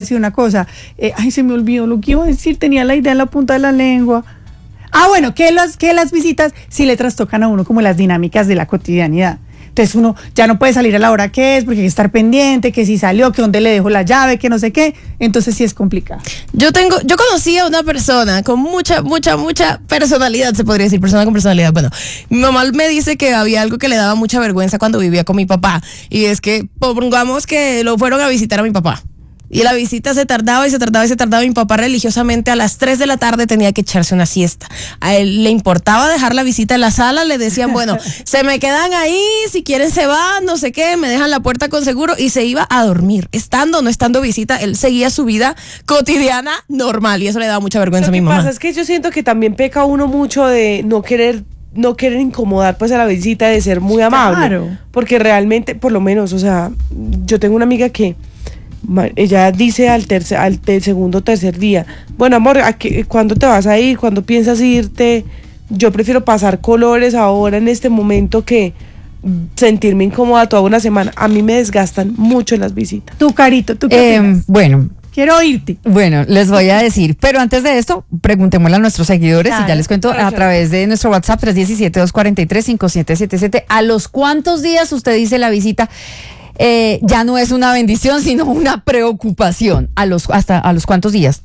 decir una cosa. Ay, se me olvidó lo que iba a decir, tenía la idea en la punta de la lengua. Bueno, que las visitas sí le trastocan a uno como las dinámicas de la cotidianidad. Entonces uno ya no puede salir a la hora que es, porque hay que estar pendiente, que si salió, que dónde le dejó la llave, que no sé qué. Entonces sí es complicado. Yo conocí a una persona con mucha personalidad, se podría decir, persona con personalidad. Bueno, mi mamá me dice que había algo que le daba mucha vergüenza cuando vivía con mi papá. Y es que, pongamos que lo fueron a visitar a mi papá. Y la visita se tardaba. Mi papá religiosamente a las 3 de la tarde tenía que echarse una siesta. A él le importaba dejar la visita en la sala, le decían, bueno, se me quedan ahí, si quieren se van, no sé qué, me dejan la puerta con seguro, y se iba a dormir. Estando o no estando visita, él seguía su vida cotidiana normal, y eso le daba mucha vergüenza a mi mamá. Lo que pasa es que yo siento que también peca uno mucho de no querer incomodar pues a la visita, de ser muy amable. Claro. Porque realmente, por lo menos, o sea, yo tengo una amiga que ella dice al segundo o tercer día, bueno, amor, ¿cuándo te vas a ir? ¿Cuándo piensas irte? Yo prefiero pasar colores ahora en este momento que sentirme incómoda toda una semana. A mí me desgastan mucho las visitas. Tú, Carito, ¿tú qué opinas? Bueno, quiero oírte. Bueno, les voy a decir, pero antes de esto, preguntémosle a nuestros seguidores, y ya les cuento a través de nuestro WhatsApp 317-243-5777, ¿a los cuántos días usted dice la visita ya no es una bendición, sino una preocupación? ¿A los cuántos días?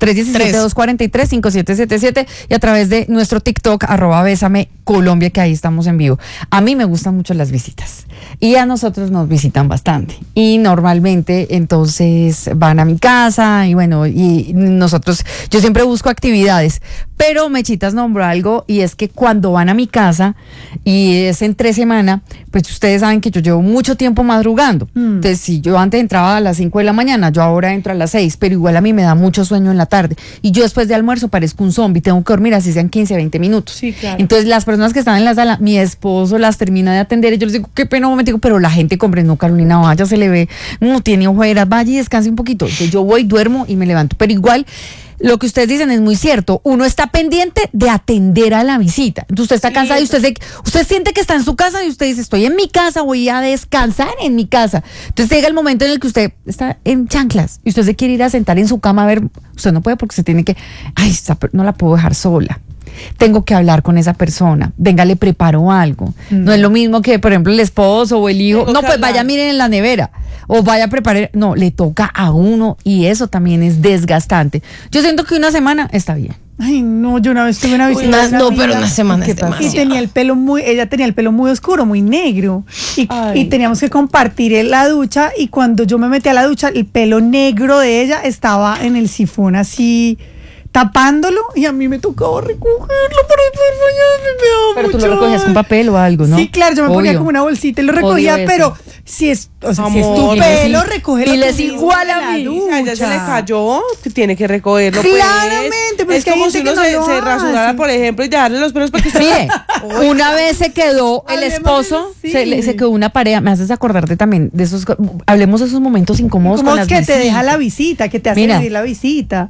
317-243-5777 y a través de nuestro TikTok, @Bésame Colombia, que ahí estamos en vivo. A mí me gustan mucho las visitas y a nosotros nos visitan bastante, y normalmente entonces van a mi casa, y bueno, y nosotros, yo siempre busco actividades, pero Mechitas nombró algo, y es que cuando van a mi casa y es entre semana, pues ustedes saben que yo llevo mucho tiempo madrugando. Entonces, si yo antes entraba a las 5 de la mañana, yo ahora entro a las 6, pero igual a mí me da mucho sueño en la tarde, y yo después de almuerzo parezco un zombie, tengo que dormir así sean 15, 20 minutos. Sí, claro. Entonces las personas que están en la sala, mi esposo las termina de atender, y yo les digo, qué pena un momentico, pero la gente comprende, no, Carolina, vaya, se le ve, no tiene ojeras, vaya y descanse un poquito. Entonces yo voy, duermo y me levanto, pero igual lo que ustedes dicen es muy cierto, uno está pendiente de atender a la visita. Entonces usted está cansado y usted siente que está en su casa, y usted dice, estoy en mi casa, voy a descansar en mi casa. Entonces llega el momento en el que usted está en chanclas y usted se quiere ir a sentar en su cama a ver, usted no puede porque se tiene que, no la puedo dejar sola. Tengo que hablar con esa persona, venga, le preparo algo. No es lo mismo que, por ejemplo, el esposo o el hijo, no, pues vaya, miren en la nevera, o vaya a preparar, no, le toca a uno, y eso también es desgastante. Yo siento que una semana está bien. Ay, no, yo una vez tuve una visita. Pero una semana es demasiado. Y tenía el pelo ella tenía el pelo muy oscuro, muy negro. Y teníamos que compartir la ducha, y cuando yo me metí a la ducha, el pelo negro de ella estaba en el sifón así, tapándolo, y a mí me tocaba recogerlo para ir al baño, me daba Pero mucho. tú lo recogías con papel o algo, ¿no? Sí, claro, yo me ponía como una bolsita y lo recogía, Odio pero si es tu Amor, pelo, recógelo. y les igual a mí. A ella se le cayó, que tiene que recogerlo. Claramente, pero es es que hay como si gente uno que no lo se rasurara, hace. por ejemplo, y dejarle los pelos para que Mire, una vez se quedó el Hablemos esposo, de- sí. se quedó una pareja, me haces acordarte también de esos, hablemos de esos momentos incómodos Como con es las que te visitas. deja la visita, que te hace Mira. venir la visita.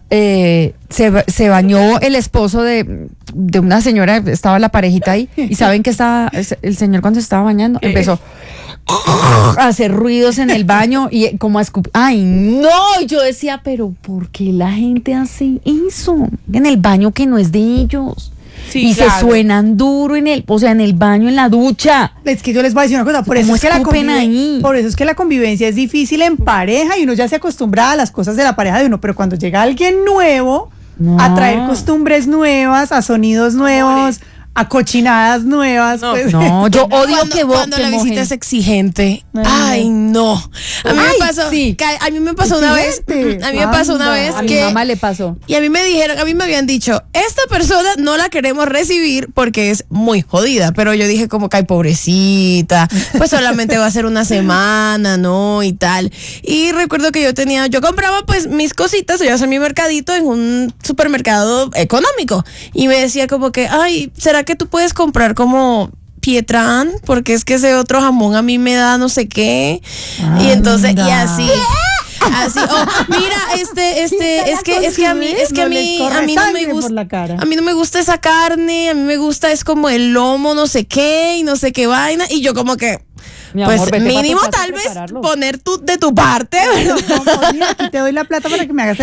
Se bañó el esposo de una señora, estaba la parejita ahí, y saben que el señor cuando se estaba bañando empezó a hacer ruidos en el baño y como a escupir. Ay, no, yo decía, pero ¿por qué la gente hace eso en el baño que no es de ellos? Sí, y claro. se suenan duro en el baño, en la ducha. Es que yo les voy a decir una cosa, por eso, ¿Cómo es que escupen ahí? por eso es que la convivencia es difícil en pareja, y uno ya se acostumbra a las cosas de la pareja de uno, pero cuando llega alguien nuevo, No. a traer costumbres nuevas, a sonidos nuevos, a cochinadas nuevas, pues. No, yo odio cuando la visita es exigente. Ay, no. A mí me pasó. sí. A mí me pasó una vez. Exigente. A mí me pasó una vez a mi que. mamá le pasó. Y a mí me habían dicho, esta persona no la queremos recibir porque es muy jodida. Pero yo dije como que, ay, pobrecita, pues solamente va a ser una semana, ¿no? Y tal. Y recuerdo que yo compraba pues mis cositas, yo hacía mi mercadito en un supermercado económico. Y me decía como que, ay, ¿será que tú puedes comprar como Pietrán? Porque es que ese otro jamón a mí me da no sé qué. Y entonces, y así. Mira, es que a mí no me gusta, a mí no me gusta esa carne, a mí me gusta es como el lomo no sé qué y no sé qué vaina, y yo como que Mi pues amor, vete pa' tu mínimo casa a tal vez prepararlo. poner de tu parte, ¿verdad? Mira, aquí te doy la plata para que me hagas